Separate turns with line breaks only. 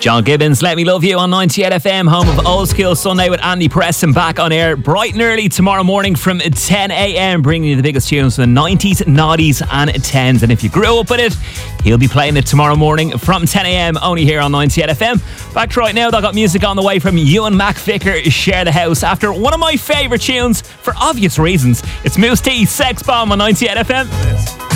John Gibbons, Let Me Love You on 98 FM, home of Old School Sunday with Andy Preston, back on air bright and early tomorrow morning from 10 a.m, bringing you the biggest tunes from the 90s, 90s and 10s. And if you grew up with it, he'll be playing it tomorrow morning from 10 a.m, only here on 98 FM. Back to right now, they've got music on the way from Ewan McVicker, Share the House, after one of my favourite tunes, for obvious reasons. It's Moose T, Sex Bomb on 98 FM.